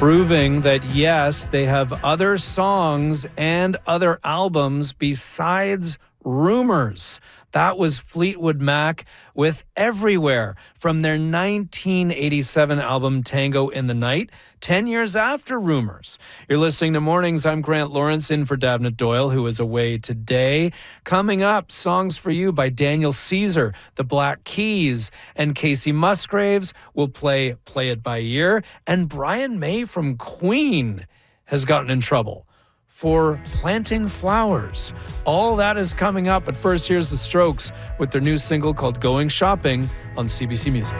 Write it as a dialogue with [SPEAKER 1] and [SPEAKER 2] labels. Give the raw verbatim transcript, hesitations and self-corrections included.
[SPEAKER 1] proving that, yes, they have other songs and other albums besides Rumors. That was Fleetwood Mac with Everywhere from their nineteen eighty-seven album Tango in the Night, ten years after Rumors. You're listening to Mornings. I'm Grant Lawrence in for Davna Doyle, who is away today. Coming up, songs for you by Daniel Caesar, the Black Keys, and Casey Musgraves will play Play It By Ear, and Brian May from Queen has gotten in trouble for planting flowers. All that is coming up, but first, here's the Strokes with their new single called Going Shopping on C B C Music.